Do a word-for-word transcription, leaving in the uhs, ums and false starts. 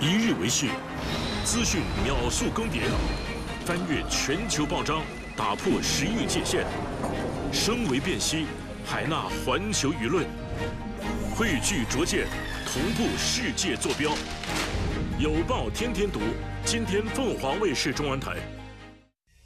一日为讯，资讯秒速更迭，翻越全球报章，打破时域界限，声为辨析，海纳环球舆论，汇聚卓见，同步世界坐标。有报天天读，今天凤凰卫视中文台。